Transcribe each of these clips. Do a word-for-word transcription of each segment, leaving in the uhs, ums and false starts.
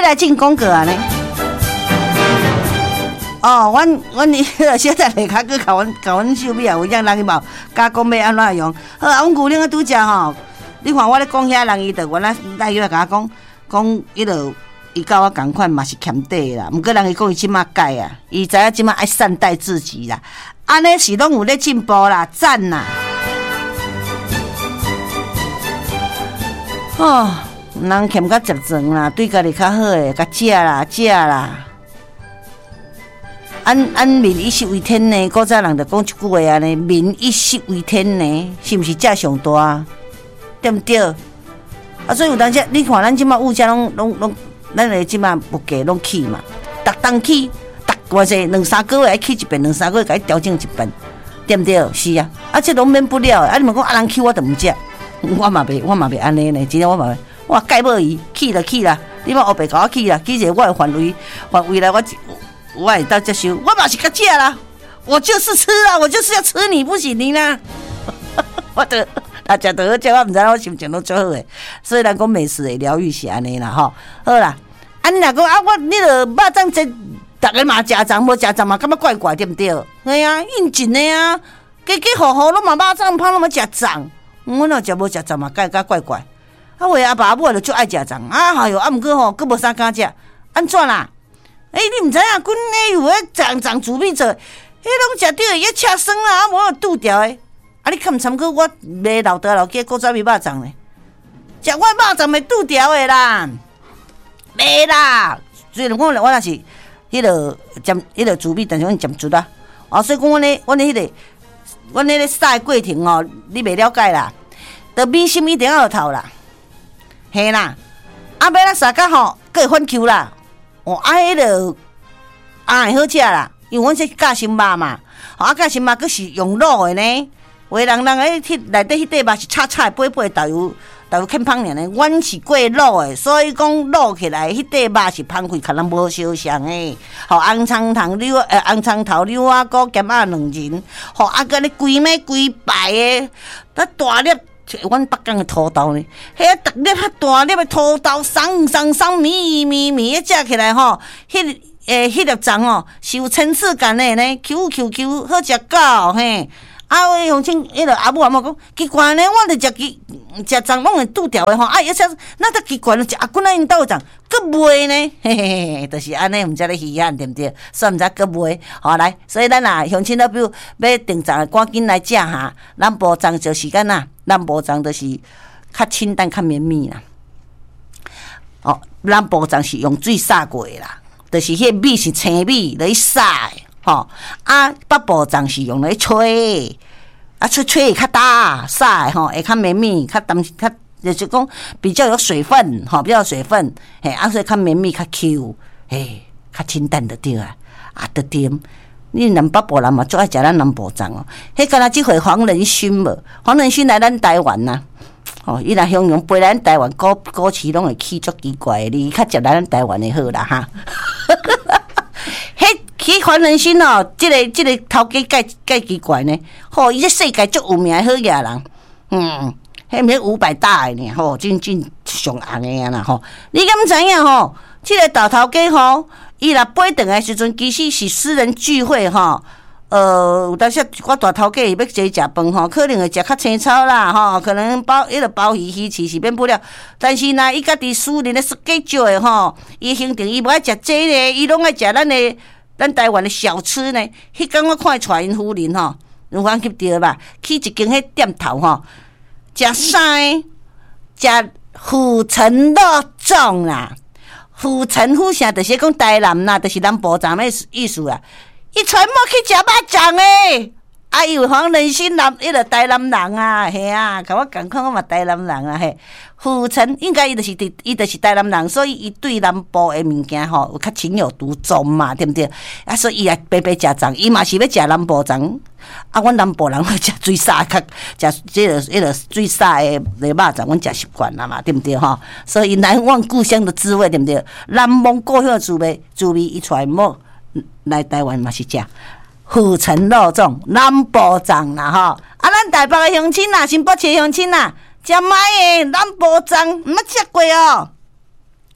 来进广告啊呢？哦，阮阮迄个小弟下骹去甲阮甲阮秀美啊，有样人伊嘛加讲要安怎用。好啊，阮牛奶啊拄则吼，你看我咧讲遐人伊就原来来又来甲我讲讲，迄落伊甲我共款嘛是欠底啦。毋过人伊讲伊即马改啊，伊知影即马爱善待自己啦。安尼是拢有咧进步啦，赞啦！哦，人欠甲十层啦，对家己较好诶，甲食啦食啦。安安民以食为天呢，古早人就讲一句话安尼，民以食为天呢，是毋是这上大？对毋对？啊，所以有当时你看咱即马物价拢拢拢，咱个即马物价拢起嘛，逐当起，逐偌济两三个月爱起一遍，两三个月甲伊调整一遍，对毋对？是啊，啊，这拢免不了的。啊，你问讲啊人起我就毋食，我嘛袂，我嘛袂安尼呢，真正我嘛袂，我改无伊起就起啦，你莫黑白甲我起啦，起者我的范围范围来我。我会当接受，我嘛是甲食啦，我就是吃啊，我就是要吃你不行你啦，我得大家都好食，我唔知我心情拢最好诶。所以咱讲美食的疗愈是安尼啦吼。好啦，啊你若讲啊，我你著肉粽这逐个嘛食粽，无食粽嘛感觉怪怪，对毋对？哎呀，应景的啊，家家户户拢嘛肉粽芳拢嘛食粽，我若食无食粽嘛，感觉怪怪。啊，为阿爸阿母就足爱食粽，啊哎哟，啊毋过吼，佫无啥敢食，安怎啦？哎、欸，你毋知影，阮咧有迄粽粽煮米做，迄拢食着会切酸啦，啊无拄掉诶。啊，你看毋参过我卖老大老家古早味肉粽咧，食我肉粽袂拄掉诶啦，袂啦。所以我我若是迄落점迄落煮米，但是阮점煮啦。啊，所以讲阮咧阮咧迄个阮咧咧杀诶过程哦，你袂了解啦。得米心一定要有头啦，嘿啦。啊，要咱杀甲吼，佫会翻 Q 啦。哦，啊，迄落啊会好食啦，因为阮是夹心肉嘛，啊夹心肉佫是用卤的呢。有的人人诶，迄内底迄块肉是炒炒八八豆油豆油欠芳尔呢，阮是过卤的，所以讲卤起来迄块肉是芳开，可能无相像诶。吼，红葱头柳呃红葱头柳啊，菇咸啊两仁，吼啊个咧规枚规排诶，得大粒。阮北港的土豆呢，迄个特粒较大粒的土豆，松松松咪咪咪，食起来吼，迄诶迄粒粽吼是有层次感的呢 ，Q Q Q 好食到嘿。啊，我乡亲迄个阿母阿嬷讲奇怪呢，我著食奇食粽拢会拄掉的吼，啊，而且那得奇怪了，食阿姑那因兜粽，佫卖呢，嘿嘿嘿，就是安尼，毋知咧稀罕对毋对？所以毋知佫卖，好来，所以咱啊乡亲都比如要订粽，赶紧来食哈。咱无粽就是干呐，咱无粽就是较清淡、较绵密啦。哦，咱无粽是用水撒过的啦，就是迄米是青米来撒的。吼、哦、啊，北部粽是用来吹，啊吹吹会较大，撒的吼会较绵密，较淡，较就是讲比较有水分，吼、哦、比较有水分，嘿啊所以较绵密，较 Q， 嘿较清淡就对啊，啊就对。你南北部人嘛最爱食咱南部粽哦，迄敢若即回黄仁勋无？黄仁勋来咱台湾呐、啊，哦伊若形容飞来咱台湾股股市拢会起足奇怪的，你较食来咱台湾的好啦哈。迄去黄仁勋哦，即、这个即、这个头家介介奇怪呢。吼、哦，伊这世界足有名好野人，嗯，迄毋是五百大的呢，吼、哦，真真上红的啊啦吼。你敢知影吼？即、这个大头家吼，伊若飞转的时阵，其实是私人聚会吼。呃，有当时我大头家伊要坐食饭吼，可能会食较青草啦吼，可能包迄个包鱼鱼翅是免不了。但是呢，伊家己私人的设计少的吼，伊行程伊无爱食这个，伊拢爱食咱的咱台湾的小吃呢。迄天我看伊带因夫人吼，有法去着吧？去一间迄店头吼，食啥个？食府城肉粽啦，府城府城就是讲台南啦，就是南部站的意思啊。伊全部去食肉粽诶，啊，伊有黄仁勋南，迄个台南人啊，嘿啊，甲我共款，我嘛台南人啊，嘿。府城应该伊就是伫，伊就是台南人，所以伊对南部诶物件吼有较情有独钟嘛，对毋对？啊，所以伊也白白食粽，伊嘛是要食南部粽。啊，阮南部人会食水沙较，食即个迄个水沙诶个肉粽，阮食习惯啦嘛，对毋对吼？所以难忘故乡的滋味，对毋对？难忘故乡的滋味，滋味伊全部。来台湾嘛是食府城肉粽、南部粽啦吼，啊，咱台北的乡亲啦、新北市的乡亲啦，食歹诶南部粽，毋捌食过哦，毋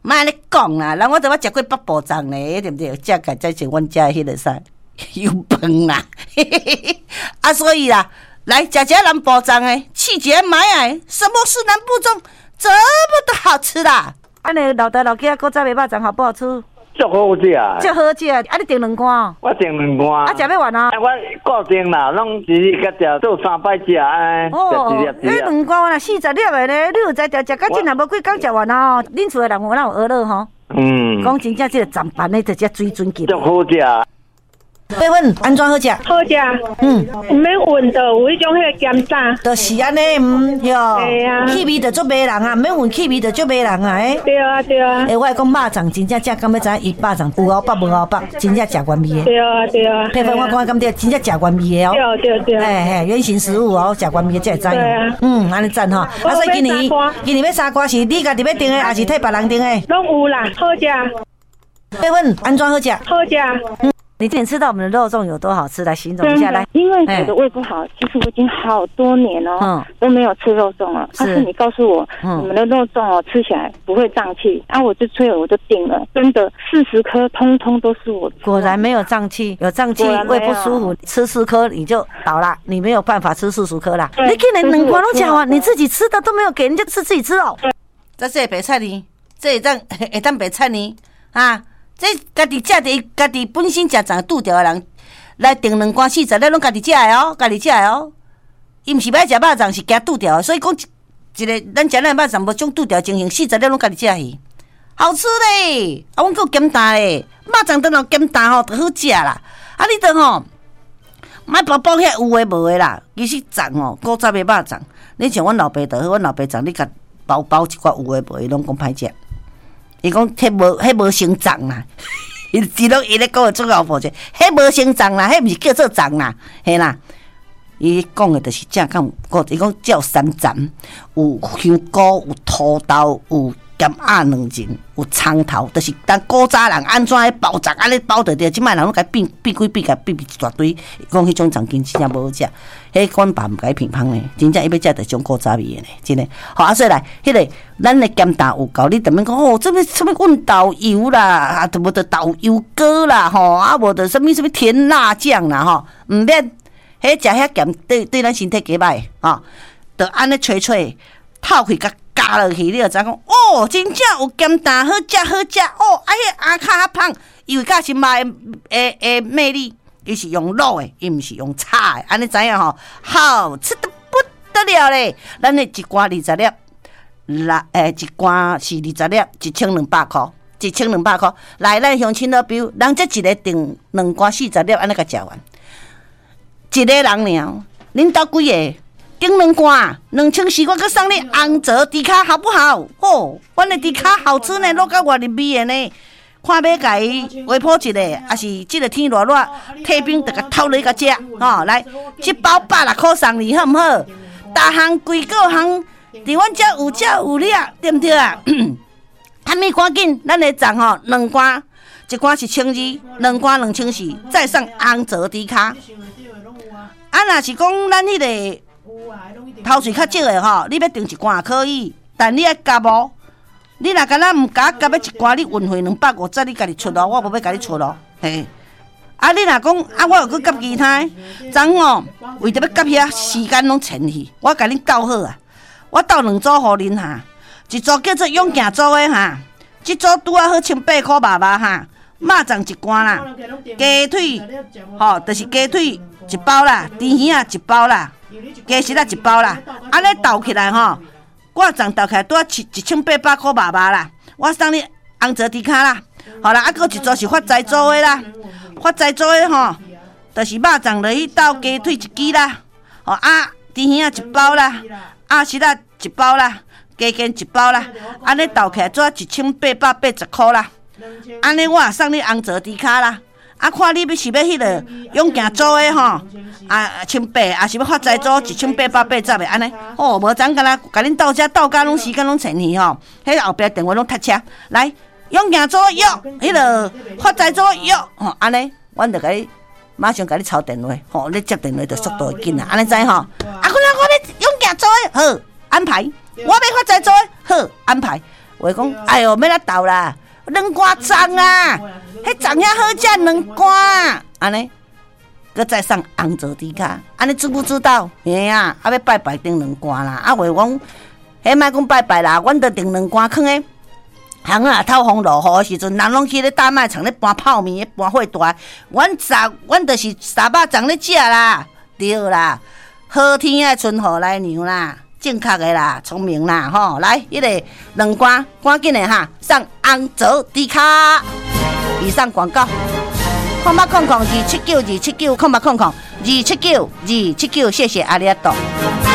莫安尼讲啦，人我都捌食过北部粽咧，对不对？食个再像阮食迄个啥油饭啦，啊，所以啦，来食食南部粽诶，气节买来，什么是南部粽？这么的好吃啦！安尼老大老囝古早糜肉粽好不好吃？ 足好食， 足好食。啊，你订两罐哦？ 我订两罐。 啊，食要完啊？ 我固定啦，拢一日甲食做三摆食安尼。 哦，你两罐我若四十粒的咧，你有在条食到真若无几工食完啊？恁厝的人有哪有学乐吼？嗯。讲真正，这个糜饭咧，就只水准级。 足好食。 八粉安怎好食？ 好食，嗯，毋免闻到有迄种迄个咸炸， 就是安尼，嗯，哟， 对啊， 气味就足迷人啊，毋免闻气味就足迷人啊，诶， 对啊对啊， 诶，我会讲肉粽真正正敢要知影伊肉粽有熬北无熬北，真正食原味的。 对啊对啊， 配粉我讲敢对，真正食原味的哦。 对对对， 嘿嘿，原形食物哦，食原味的才会知影。 对啊， 嗯，安尼赞吼。啊，所以今年今年要三瓜是你家己要订的，还是替别人订的？ 拢有啦，好食。 八粉安怎好食？ 好食。 嗯。你之前吃到我们的肉粽有多好吃？来形容一下来。 因为我的胃不好，其实我已经好多年哦、嗯、都没有吃肉粽了。但是你告诉我，嗯、你们的肉粽哦吃起来不会胀气，啊，我就催了，我就订了，真的四十颗通通都是我。 果然没有胀气，有胀气胃不舒服，吃四颗你就倒了，你没有办法吃四十颗啦。你竟然两罐都吃完，你自己吃的都没有给人家吃，自己吃哦。这是白菜呢，这会当会当白菜呢啊。这家己食的，家己本身食粽拄着的人来订两罐四十粒，拢家己食的哦，家己食的哦。伊毋是要食肉粽，是惊拄着的，所以讲一个咱食咱肉粽无种拄着情形，四十粒拢家己食去，好吃咧。啊，阮佫咸淡咧，肉粽当然咸淡吼，就好食啦。啊，你着吼，莫包包遐有诶无诶啦。其实粽吼，古早的肉粽，你像阮老爸就好，阮老爸粽你甲包包一寡有诶无诶，拢讲歹食。伊讲迄无迄无成粽啦，伊只拢伊咧讲个最后步者，迄无成粽啦，迄毋是叫做粽啦，嘿啦。伊讲的就是正讲，伊讲叫三层，有香菇，有土豆，有咸鸭两仁，有葱头，就是当古早人安怎咧包粽，安尼包得着。即摆人拢甲变变几变，甲变变一大堆。讲迄种粽根真正无好食，迄阮爸毋甲伊评芳咧，真正伊要食着种古早味的咧，真诶。好啊，所以来，迄、那个咱的咸淡有够，你踮面讲哦，这边什么润豆油啦，啊，都无得豆油糕啦，吼，啊，无得什么什么甜辣酱啦，吼，毋免。迄食遐咸对对咱身体几歹吼，着安尼吹吹透开甲加落去，你就知讲哦，真正有咸淡好食好食哦。啊，迄阿卡较胖，因为甲心肉诶诶诶魅力，伊是用卤诶，伊毋是用炒诶，安尼知影吼，好吃得不得了咧。咱诶一罐二十粒，来诶一罐是二十粒，一千两百箍，一千两百箍。来，咱乡亲老朋友，人这一个订两罐四十粒，安尼甲食完。一个人尔，恁兜几个？订两罐，两千四，我搁送你红泽迪卡，好不好？哦，阮的迪卡好吃呢，落到外入味的呢。看要甲伊微波一下，还是即个天热热，退冰就甲偷落甲食。哦，来，一包百六块送你，好唔好？逐项规个项，伫阮遮有遮有了，对毋对啊？还没赶紧，咱的粽吼，两罐，一罐是千二，两罐两千四，再送红泽迪卡。啊，若是讲咱迄个头水较少的吼，你要订一罐也可以，但你要加无？你若敢若毋加，加要一罐，你运费两百五十，你家己出咯，我无要家己出咯。嘿，啊，你若讲啊，我有去夹其他，昨哦，为着要夹遐时间拢前去，我甲恁斗好啊，我斗两组互恁哈，一组叫做永健组的哈，一组拄啊好千八箍肉肉哈，肉粽一罐啦，鸡腿吼，就是鸡腿。一包啦，甜鱼啊一包啦，鸡翅啊一包啦，安尼斗起来吼，我粽斗起来拄啊一一千八百块肉肉啦，我送你红泽迪卡啦，好啦，啊，搁一组是发财做的啦，发财做的吼，就是肉粽落去斗鸡腿一支啦，吼啊，甜鱼啊一包啦，鸭翅啊一包啦，鸡筋一包啦，安尼斗起来拄啊一千八百八十块啦，安尼我也送你红泽迪卡啦。啊，看你要是要迄个永健组的吼，啊千八，啊是要发财组一千八百八十的安尼，哦，无咱敢若甲恁到遮到家拢时间拢前去吼，迄后壁电话拢塞车，来永健组约，迄个发财组约，吼安尼，阮就甲你马上甲你抄电话，吼，你接电话就速度会紧啦，安尼知吼？啊，可能我要永健组的好安排，我要发财组的好安排。 话讲，哎哟，要来倒啦，两瓜粽啊，迄粽遐好食两瓜，安尼，佮再送红枣猪脚，安尼知不知道？嘿啊，啊要拜拜订两瓜啦，啊话讲，迄莫讲拜拜啦，阮着订两瓜囥诶。行啊，透风落雨的时阵，人拢去咧大卖场咧搬泡面，咧搬火大。阮杂，阮就是沙肉粽咧食啦，对啦。好天啊，春雨来娘啦，正确的啦，聪明啦，吼！来，迄、那个两罐，赶紧的哈，上红枣猪脚。以上广告。空八空空二七九二七九空八空空二七九二七九，谢谢阿里阿多。